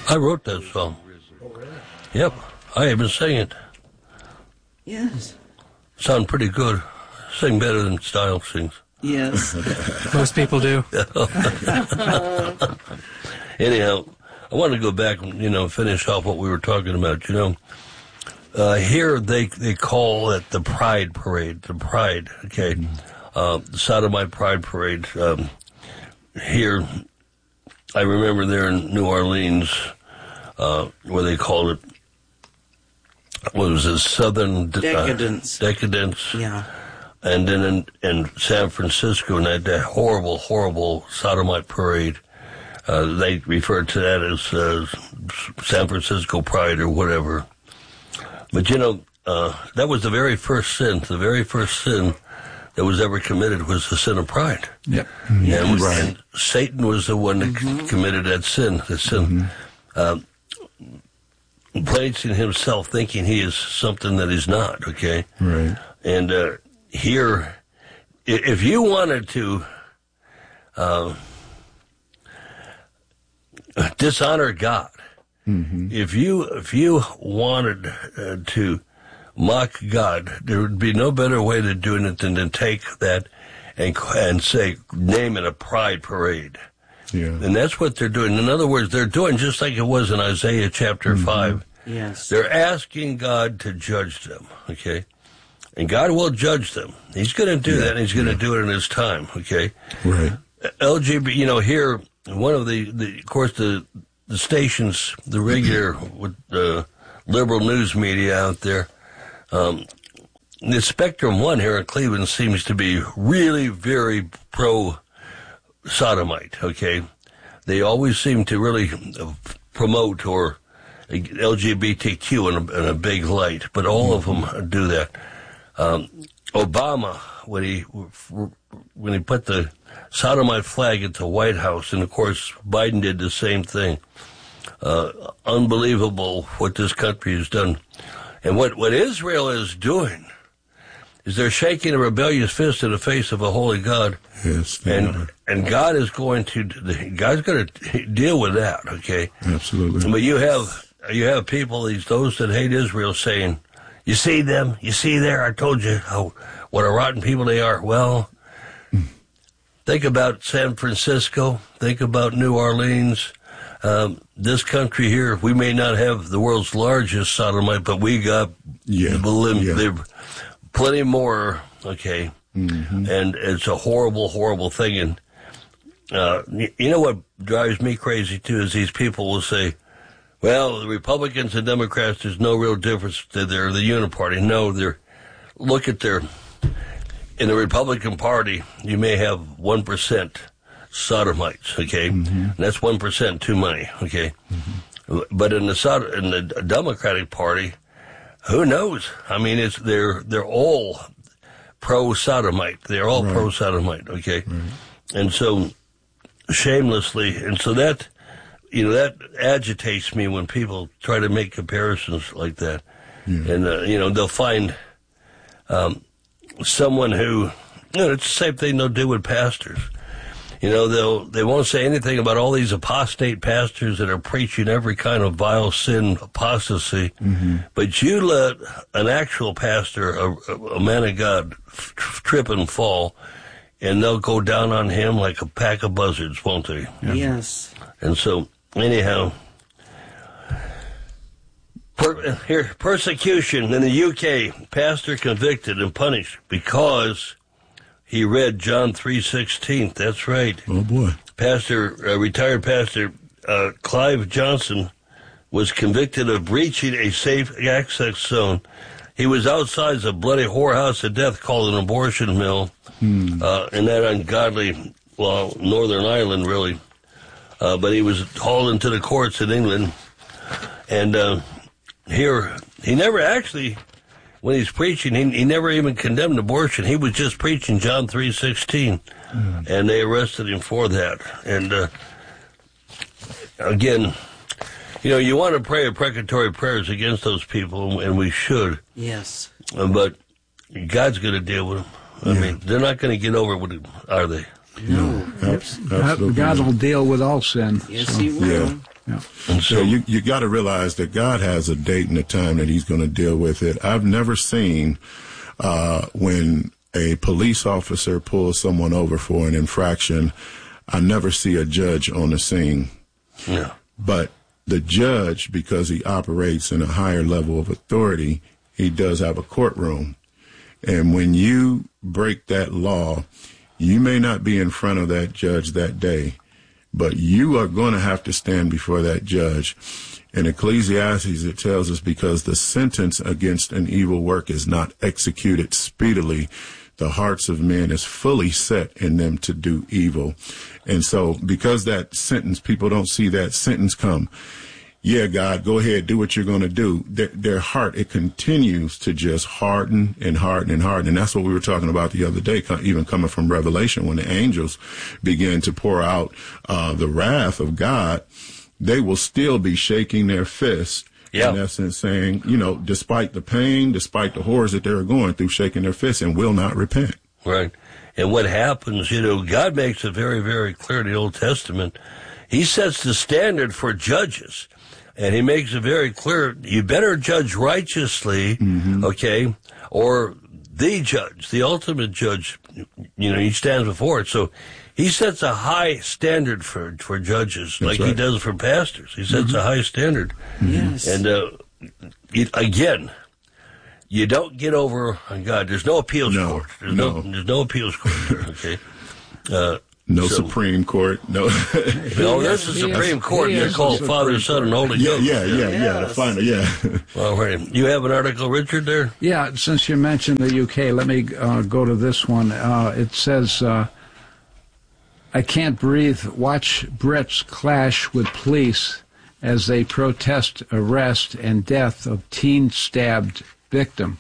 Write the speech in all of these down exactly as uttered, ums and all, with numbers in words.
I wrote that song. Yep, I even sang it. Yes. Sound pretty good. Sing better than Styles sings. Yes. Most people do. Anyhow, I want to go back and, you know, finish off what we were talking about. You know, uh, here they they call it the Pride Parade. The Pride, okay. Mm-hmm. Uh, the Sodomite Pride Parade. Um, here, I remember there in New Orleans, uh, where they called it, what was it, Southern Decadence. Uh, decadence. Yeah. And then in, in San Francisco, and that, that horrible, horrible Sodomite Parade, uh, they referred to that as uh, San Francisco Pride or whatever. But, you know, uh, that was the very first sin. The very first sin that was ever committed was the sin of pride. Yep. And, Yeah, right. and Satan was the one that mm-hmm. committed that sin, the sin. Mm-hmm. Uh, placing himself thinking he is something that he's not, okay? Right. And uh, here, if you wanted to uh, dishonor God, mm-hmm. if you if you wanted uh, to mock God, there would be no better way to doing it than to take that and and say, name it a pride parade. Yeah. And that's what they're doing. In other words, they're doing just like it was in Isaiah chapter mm-hmm. five. Yes. They're asking God to judge them, okay? And God will judge them. He's going to do yeah. that, and he's going to yeah. do it in his time, okay? Right. L G B T, you know, here, one of the, the of course, the the stations, the regular with the liberal news media out there, um, the Spectrum One here in Cleveland seems to be really very pro-sodomite, okay? They always seem to really promote or L G B T Q in a, in a big light, but all of them do that. Um, Obama, when he when he put the sodomite flag at the White House, and of course Biden did the same thing. Uh, unbelievable what this country has done. And what, what Israel is doing is they're shaking a rebellious fist in the face of a holy God. Yes. And are. and God is going to God's going to deal with that, okay? Absolutely. But you have you have people, these those that hate Israel, saying, you see them? You see there? I told you how what a rotten people they are. Well, mm. think about San Francisco. Think about New Orleans. Um, this country here, we may not have the world's largest sodomite, but we got yeah. yeah. plenty more, okay? Mm-hmm. And it's a horrible, horrible thing. And uh, you know what drives me crazy, too, is these people will say, well, the Republicans and Democrats, there's no real difference. They're the uniparty. No, they're, look at their, in the Republican Party, you may have one percent sodomites, okay? Mm-hmm. And that's one percent too many, okay? Mm-hmm. But in the in the Democratic Party, who knows? I mean, it's they're they're all pro-sodomite. They're all right. pro-sodomite, okay? Right. And so, shamelessly, and so that, you know, that agitates me when people try to make comparisons like that. Yeah. And, uh, you know, they'll find um, someone who, you know, it's the same thing they'll do with pastors. You know, they'll, they won't say anything about all these apostate pastors that are preaching every kind of vile sin, apostasy. Mm-hmm. But you let an actual pastor, a, a man of God, trip and fall, and they'll go down on him like a pack of buzzards, won't they? Yes. And so, anyhow, per, here, persecution in the U K, pastor convicted and punished because he read John three sixteen. That's right. Oh, boy. Pastor, uh, retired pastor uh, Clive Johnson was convicted of breaching a safe access zone. He was outside a bloody whorehouse of death called an abortion mill hmm. uh, in that ungodly, well, Northern Ireland, really. Uh, but he was hauled into the courts in England. And uh, here, he never actually... When he's preaching, he, he never even condemned abortion. He was just preaching John three sixteen, mm. and they arrested him for that. And uh, again, you know, you want to pray imprecatory prayers against those people, and we should. Yes. Uh, but God's going to deal with them. I yeah. mean, they're not going to get over it, are they? No. no abs- absolutely. God will deal with all sin. Yes, so. he will. Yeah. Yeah. And so So you you got to realize that God has a date and a time that He's going to deal with it. I've never seen uh, when a police officer pulls someone over for an infraction, I never see a judge on the scene. yeah. But the judge, because he operates in a higher level of authority, he does have a courtroom. And when you break that law, you may not be in front of that judge that day, but you are going to have to stand before that judge. In Ecclesiastes, it tells us, because the sentence against an evil work is not executed speedily, the hearts of men is fully set in them to do evil. And so because that sentence, people don't see that sentence come. Yeah, God, go ahead, do what you're going to do. Their, their heart, it continues to just harden and harden and harden. And that's what we were talking about the other day, even coming from Revelation, when the angels began to pour out uh, the wrath of God, they will still be shaking their fists. Yeah. In essence, saying, you know, despite the pain, despite the horrors that they're going through, shaking their fists and will not repent. Right. And what happens, you know, God makes it very, very clear in the Old Testament. He sets the standard for judges. And he makes it very clear, you better judge righteously, mm-hmm. okay, or the judge, the ultimate judge, you know, he stands before it. So he sets a high standard for, for judges, That's like right. he does for pastors. He sets Mm-hmm. a high standard. Yes. And, uh, it, again, you don't get over on God. There's no appeals No, court. There's no. no. There's no appeals court there, okay? Uh, No So- Supreme Court, no. no, there's a He Supreme is- Court. he They're is called the Father, Supreme Son, and Court. Holy yeah, Ghost. yeah, yeah, yeah, the Yes. final, yeah. Well, right. You have an article, Richard, there? Yeah, since you mentioned the U K, let me uh, go to this one. Uh, it says, uh, I can't breathe. Watch Brits clash with police as they protest arrest and death of teen stabbed victim.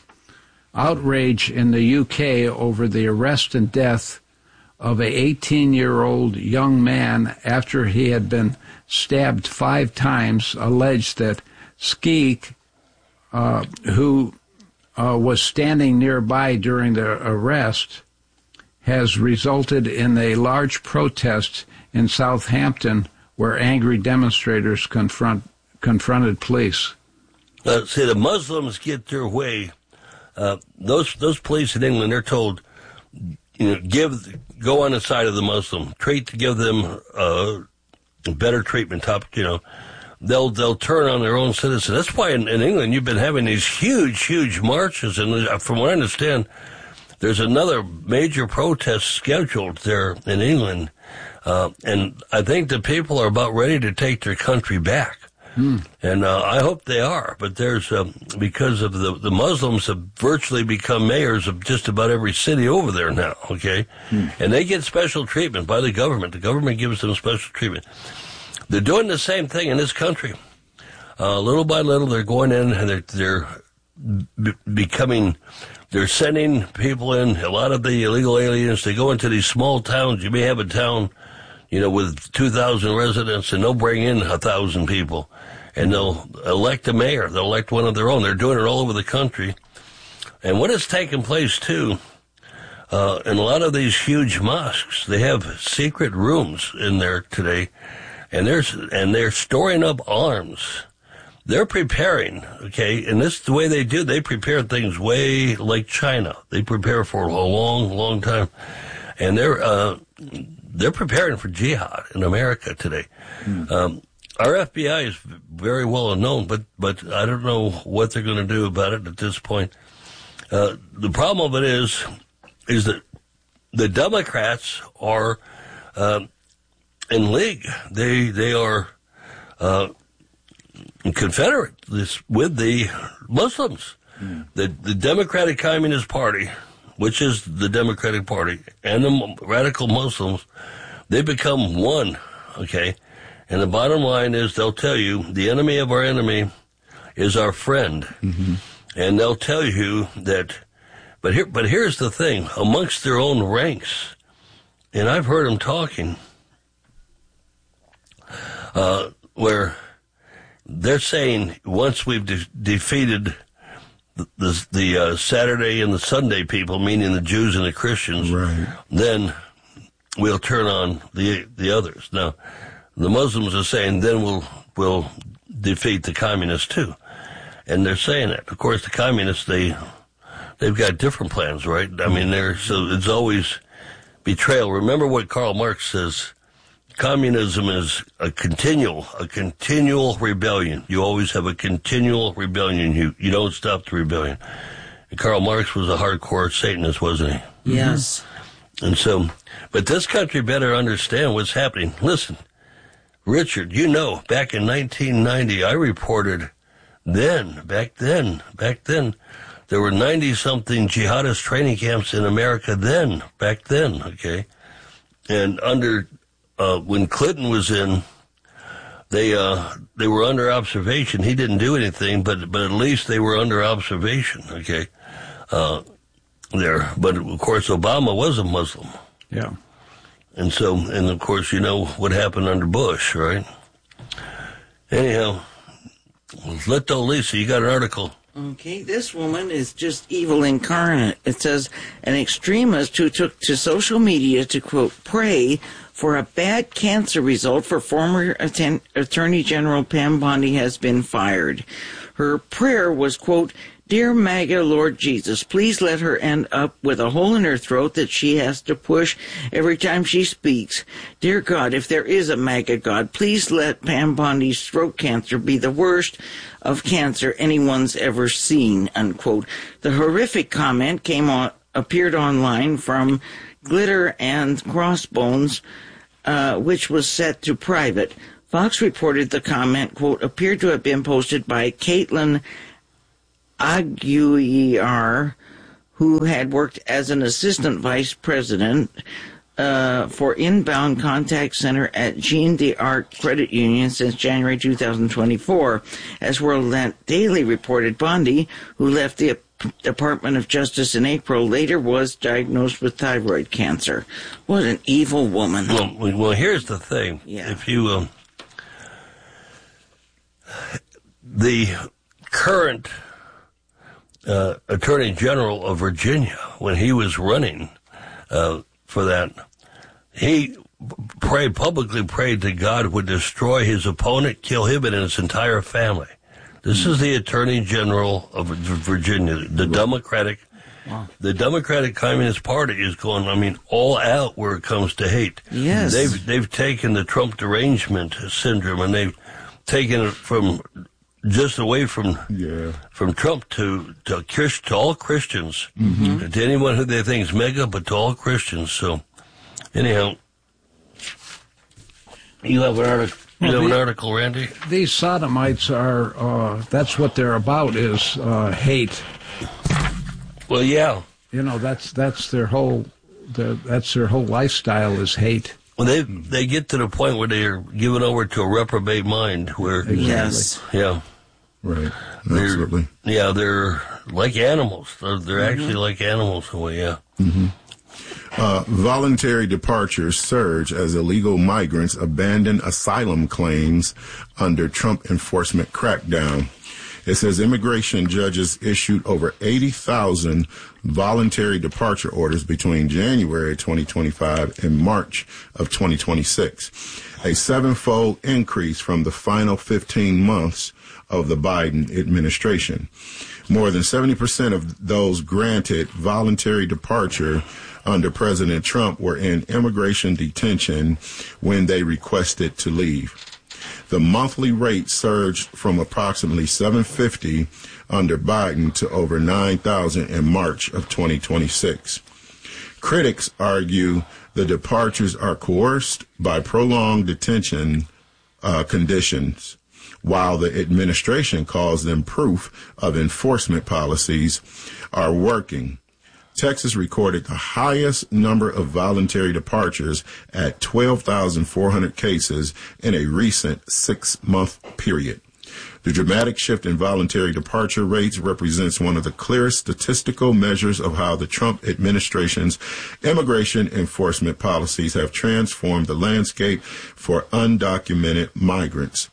Outrage in the U K over the arrest and death of a eighteen-year-old young man after he had been stabbed five times, alleged that Skeek, uh, who uh, was standing nearby during the arrest, has resulted in a large protest in Southampton where angry demonstrators confront confronted police. Uh, see, the Muslims get their way. Uh, those those police in England, they're told, you know, give go on the side of the Muslim, treat to give them uh, better treatment. Top, you know, they'll they'll turn on their own citizens. That's why in, in England you've been having these huge, huge marches, and from what I understand, there's another major protest scheduled there in England, uh, and I think the people are about ready to take their country back. Hmm. And uh, I hope they are, but there's um, because of the the Muslims have virtually become mayors of just about every city over there now. Okay, hmm. And they get special treatment by the government. The government gives them special treatment. They're doing the same thing in this country. Uh, little by little, they're going in and they're they're b- becoming. They're sending people in. A lot of the illegal aliens. They go into these small towns. You may have a town, you know, with two thousand residents, and they'll bring in a thousand people. And they'll elect a mayor. They'll elect one of their own. They're doing it all over the country. And what has taken place, too, uh, in a lot of these huge mosques, they have secret rooms in there today, and they're, and they're storing up arms. They're preparing, okay, and this is the way they do. They prepare things way like China. They prepare for a long, long time. And they're, uh, they're preparing for jihad in America today. Mm. Um, Our F B I is very well known, but, but I don't know what they're going to do about it at this point. Uh, the problem of it is, is that the Democrats are uh, in league. They they are uh, confederate this, with the Muslims. Mm. The the Democratic Communist Party, which is the Democratic Party, and the radical Muslims, they become one. Okay. And the bottom line is they'll tell you the enemy of our enemy is our friend. Mm-hmm. And they'll tell you that, but here, but here's the thing, amongst their own ranks, and I've heard them talking, uh, where they're saying once we've de- defeated the, the, the uh, Saturday and the Sunday people, meaning the Jews and the Christians, right. then we'll turn on the the others. Now, the Muslims are saying then we'll will defeat the communists too. And they're saying it. Of course, the communists, they, they've got different plans, right? I mean, they're, so it's always betrayal. Remember what Karl Marx says, communism is a continual, a continual rebellion. You always have a continual rebellion. You, you don't stop the rebellion. And Karl Marx was a hardcore Satanist, wasn't he? Yes. And so, but this country better understand what's happening. Listen, Richard, you know, back in nineteen ninety, I reported then, back then, back then, there were ninety-something jihadist training camps in America then, back then, okay? And under, uh, when Clinton was in, they, uh, they were under observation. He didn't do anything, but, but at least they were under observation, okay? Uh, there. But, of course, Obama was a Muslim. Yeah. And so, and of course, you know what happened under Bush, right? Anyhow, Leto Lisa, you got an article. Okay, this woman is just evil incarnate. It says, an extremist who took to social media to, quote, pray for a bad cancer result for former atten- Attorney General Pam Bondi has been fired. Her prayer was, quote, Dear MAGA Lord Jesus, please let her end up with a hole in her throat that she has to push every time she speaks. Dear God, if there is a MAGA God, please let Pam Bondi's throat cancer be the worst of cancer anyone's ever seen, unquote. The horrific comment came on, appeared online from Glitter and Crossbones, uh, which was set to private. Fox reported the comment, quote, appeared to have been posted by Caitlin Aguiar, who had worked as an assistant vice president uh, for Inbound Contact Center at Jean d'Arc Credit Union since January two thousand twenty-four. As World Daily reported, Bondi, who left the Department of Justice in April, later was diagnosed with thyroid cancer. What an evil woman. Well, well here's the thing. Yeah. If you, um, the current Uh, Attorney General of Virginia, when he was running uh, for that, he prayed, publicly prayed that God would destroy his opponent, kill him and his entire family. This is the Attorney General of Virginia, the Democratic, wow. the Democratic Communist Party is going, I mean, all out where it comes to hate. Yes. They've, they've taken the Trump derangement syndrome and they've taken it from just away from yeah. from Trump to to, Christ, to all Christians, mm-hmm. to anyone who they think is mega, but to all Christians. So, anyhow, you have an article. You well, have the, an article, Randy. These sodomites are. Uh, that's what they're about. Is uh, hate. Well, yeah. You know, that's that's their whole. The, that's their whole lifestyle is hate. Well, they they get to the point where they're given over to a reprobate mind. Where Exactly. Yes. yeah. Right. They're, Absolutely. yeah, they're like animals. They're, they're mm-hmm. actually like animals in a way, yeah. Mm-hmm. Uh, voluntary departures surge as illegal migrants abandon asylum claims under Trump enforcement crackdown. It says immigration judges issued over eighty thousand voluntary departure orders between January twenty twenty-five and March of twenty twenty-six, a sevenfold increase from the final fifteen months of the Biden administration. More than seventy percent of those granted voluntary departure under President Trump were in immigration detention when they requested to leave. The monthly rate surged from approximately seven hundred fifty dollars under Biden to over nine thousand dollars in March of twenty twenty-six. Critics argue the departures are coerced by prolonged detention uh, conditions, while the administration calls them proof of enforcement policies are working. Texas recorded the highest number of voluntary departures at twelve thousand four hundred cases in a recent six-month period. The dramatic shift in voluntary departure rates represents one of the clearest statistical measures of how the Trump administration's immigration enforcement policies have transformed the landscape for undocumented migrants.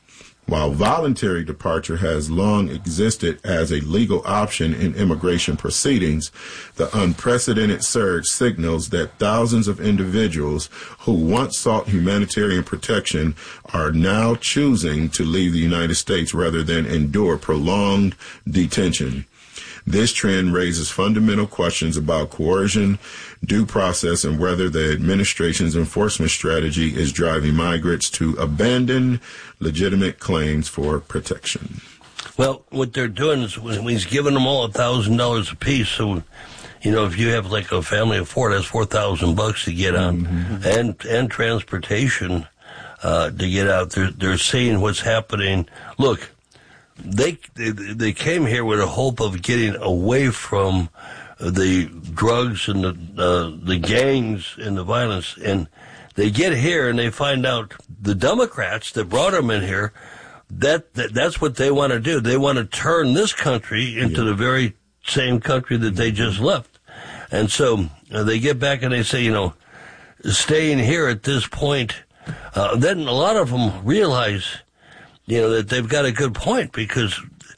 While voluntary departure has long existed as a legal option in immigration proceedings, the unprecedented surge signals that thousands of individuals who once sought humanitarian protection are now choosing to leave the United States rather than endure prolonged detention. This trend raises fundamental questions about coercion, due process, and whether the administration's enforcement strategy is driving migrants to abandon legitimate claims for protection. Well, what they're doing is he's giving them all a thousand dollars apiece. So, you know, if you have like a family of four, that's four thousand bucks to get out, mm-hmm. and and transportation uh, to get out. They're they're seeing what's happening. Look. They, they they came here with a hope of getting away from the drugs and the uh, the gangs and the violence, and they get here and they find out the Democrats that brought them in here, that, that that's what they want to do. They want to turn this country into yeah. the very same country that they just left, and so uh, they get back and they say, you know, staying here at this point. Uh, then a lot of them realize, you know, that they've got a good point because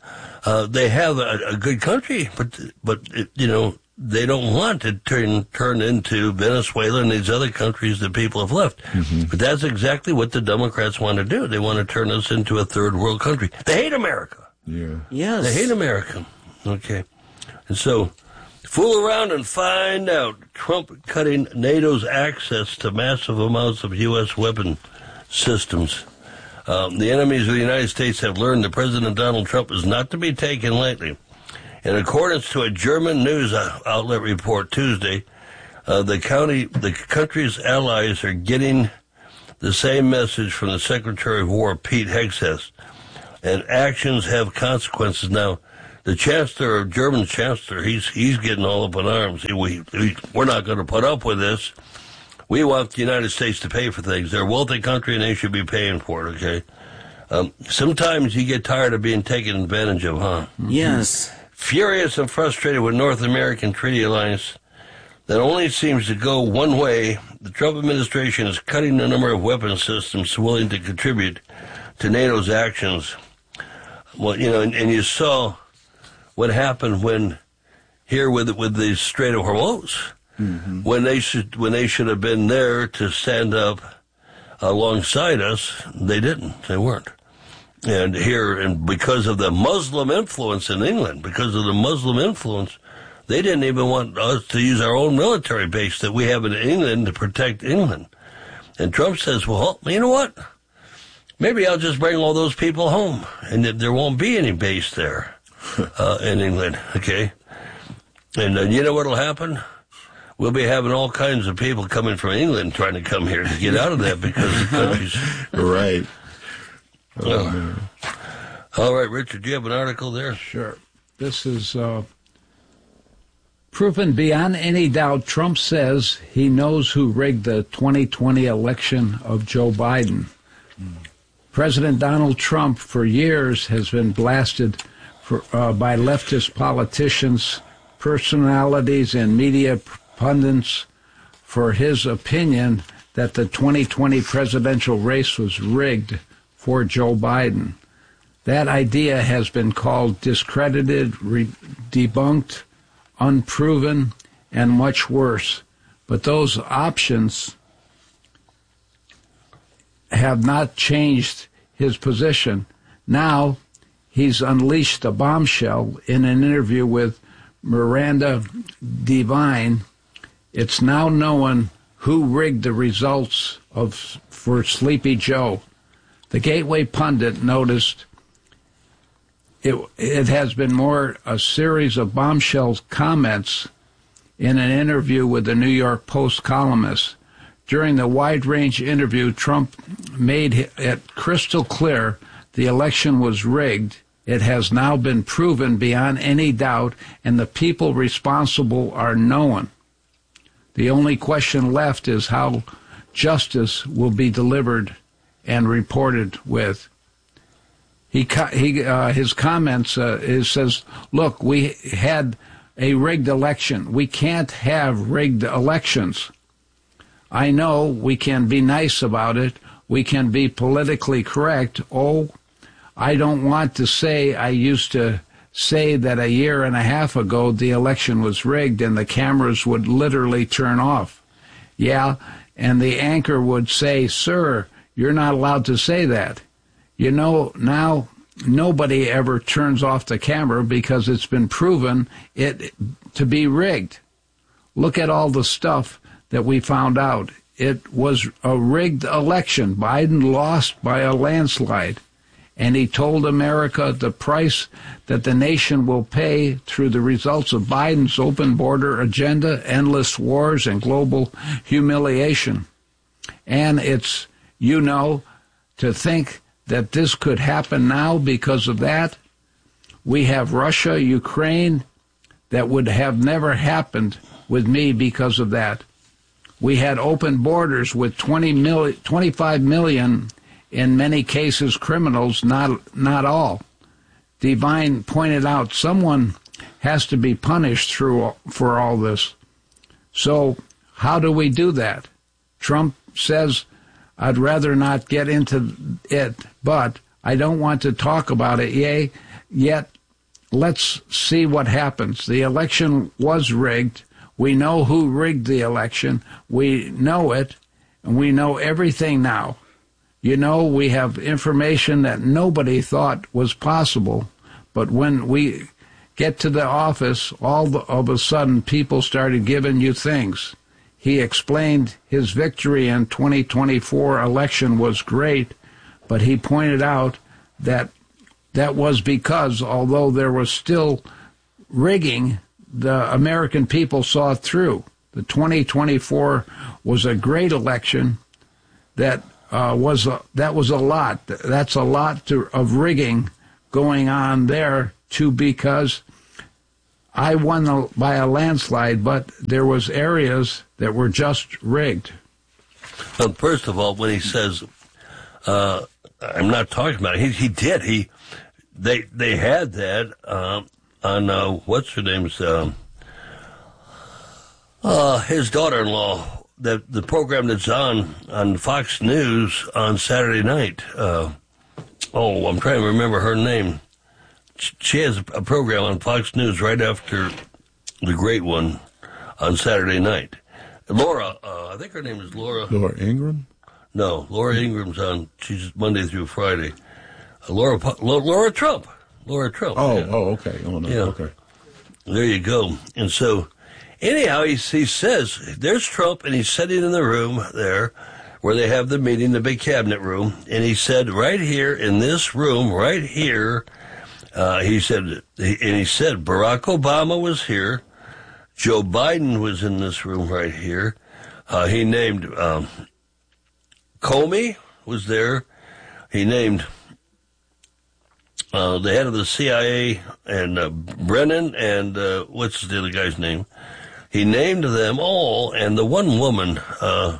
uh, they have a, a good country, but but it, you know, they don't want to turn turn into Venezuela and these other countries that people have left. Mm-hmm. But that's exactly what the Democrats want to do. They want to turn us into a third world country. They hate America. Yeah. Yes. They hate America. Okay. And so, fool around and find out. Trump cutting NATO's access to massive amounts of U S weapon systems. Um, the enemies of the United States have learned that President Donald Trump is not to be taken lightly. In accordance to a German news outlet report Tuesday, uh, the county, the country's allies are getting the same message from the Secretary of War, Pete Hegseth, and actions have consequences. Now, the Chancellor, German Chancellor, he's he's getting all up in arms. We, we we're not going to put up with this. We want the United States to pay for things. They're a wealthy country, and they should be paying for it, okay? Um, sometimes you get tired of being taken advantage of, huh? Yes. Furious and frustrated with North American treaty alliance that only seems to go one way, the Trump administration is cutting the number of weapon systems willing to contribute to NATO's actions. Well, you know, and, and you saw what happened when here with with the Strait of Hormuz. Mm-hmm. When they should when they should have been there to stand up alongside us, they didn't. They weren't. And here, and because of the Muslim influence in England, because of the Muslim influence, they didn't even want us to use our own military base that we have in England to protect England. And Trump says, well, you know what? Maybe I'll just bring all those people home, and there won't be any base there uh, in England. Okay, and uh, you know what'll happen? We'll be having all kinds of people coming from England trying to come here to get out of that because the country's... Right. Oh, uh, man. All right, Richard, do you have an article there? Sure. This is uh, proven beyond any doubt. Trump says he knows who rigged the twenty twenty election of Joe Biden. Mm. President Donald Trump, for years, has been blasted for, uh, by leftist politicians, personalities, and media pundits for his opinion that the twenty twenty presidential race was rigged for Joe Biden. That idea has been called discredited, re- debunked, unproven, and much worse. But those options have not changed his position. Now he's unleashed a bombshell in an interview with Miranda Devine. It's now known who rigged the results of for Sleepy Joe. The Gateway pundit noticed it, it has been more a series of bombshell comments in an interview with the New York Post columnist. During the wide-range interview, Trump made it crystal clear the election was rigged. It has now been proven beyond any doubt, and the people responsible are known. The only question left is how justice will be delivered and reported with. He, he uh, his comments, uh, it says, look, we had a rigged election. We can't have rigged elections. I know we can be nice about it. We can be politically correct. Oh, I don't want to say I used to say that a year and a half ago the election was rigged and the cameras would literally turn off. Yeah, and the anchor would say, sir, you're not allowed to say that. You know, now nobody ever turns off the camera because it's been proven it to be rigged. Look at all the stuff that we found out. It was a rigged election. Biden lost by a landslide. And he told America the price that the nation will pay through the results of Biden's open border agenda, endless wars, and global humiliation. And it's, you know, to think that this could happen now because of that. We have Russia, Ukraine, that would have never happened with me because of that. We had open borders with twenty million, twenty-five million, in many cases, criminals, not not all. Devine pointed out someone has to be punished through for all this. So how do we do that? Trump says, I'd rather not get into it, but I don't want to talk about it yay, yet. Let's see what happens. The election was rigged. We know who rigged the election. We know it, and we know everything now. You know, we have information that nobody thought was possible, but when we get to the office, all the, of a sudden people started giving you things. He explained his victory in twenty twenty-four election was great, but he pointed out that that was because, although there was still rigging, the American people saw it through. The twenty twenty-four was a great election. That uh, was a, that was a lot. That's a lot to, of rigging going on there too, because I won the, by a landslide, but there was areas that were just rigged. Well, first of all, when he says, uh, "I'm not talking about it," he, he did. He they they had that uh, on uh, what's her name's um, uh, his daughter-in-law. The the program that's on on Fox News on Saturday night. Uh, oh, I'm trying to remember her name. She has a program on Fox News right after the great one on Saturday night. Laura, uh, I think her name is Laura. Laura Ingraham? No, Laura Ingram's on. She's Monday through Friday. Uh, Laura Laura Trump. Laura Trump. Oh, yeah. oh, okay. Oh, no, yeah. okay. There you go. And so, anyhow, he, he says, there's Trump, and he's sitting in the room there where they have the meeting, the big cabinet room, and he said, right here in this room, right here, uh, he said, and he said, Barack Obama was here, Joe Biden was in this room right here, uh, he named um, Comey was there, he named uh, the head of the C I A, and uh, Brennan, and uh, what's the other guy's name? He named them all, and the one woman, uh,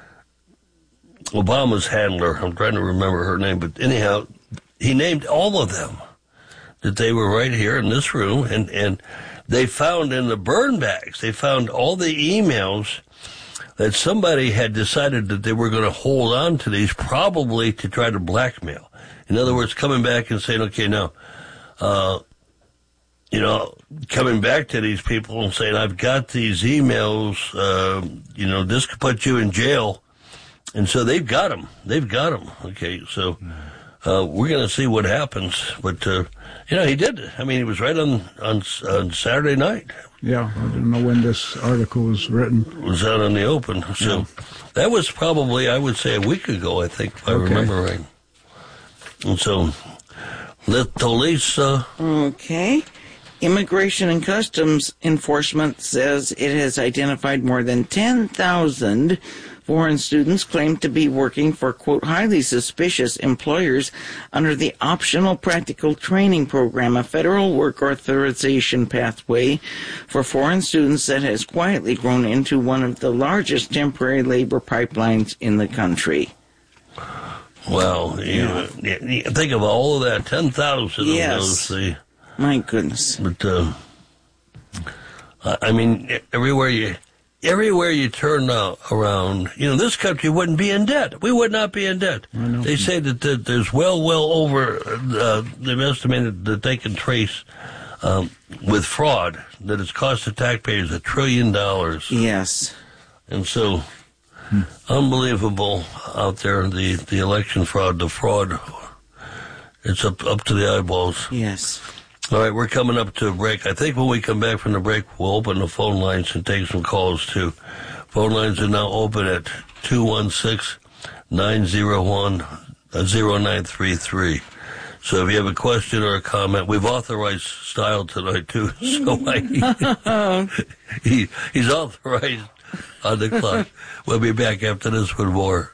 Obama's handler, I'm trying to remember her name, but anyhow, he named all of them, that they were right here in this room, and, and they found in the burn bags, they found all the emails that somebody had decided that they were going to hold on to these, probably to try to blackmail. In other words, coming back and saying, okay, now, uh, you know, coming back to these people and saying, I've got these emails, uh, you know, this could put you in jail. And so they've got them. They've got them. Okay, so uh, we're going to see what happens. But, uh, you know, he did. I mean, he was right on, on, on Saturday night. Yeah, I didn't know when this article was written. It was out in the open. So yeah. That was probably, I would say, a week ago, I think, if I okay. remember right. And so, let Lisa. Okay. Immigration and Customs Enforcement says it has identified more than ten thousand foreign students claimed to be working for, quote, highly suspicious employers under the Optional Practical Training Program, a federal work authorization pathway for foreign students that has quietly grown into one of the largest temporary labor pipelines in the country. Well, you, you think of all of that, ten thousand yes. of those. The, My goodness. But, uh, I mean, everywhere you everywhere you turn now around, you know, this country wouldn't be in debt. We would not be in debt. They say that, that there's well, well over, uh, they've estimated that they can trace um, with fraud that it's cost the taxpayers a trillion dollars. Yes. And so, hmm. unbelievable out there, the, the election fraud, the fraud, it's up, up to the eyeballs. Yes. All right, we're coming up to a break. I think when we come back from the break, we'll open the phone lines and take some calls, too. Phone lines are now open at two one six, nine zero one, zero nine three three. So if you have a question or a comment, we've authorized Style tonight, too. So I, he, he's authorized on the clock. We'll be back after this with more.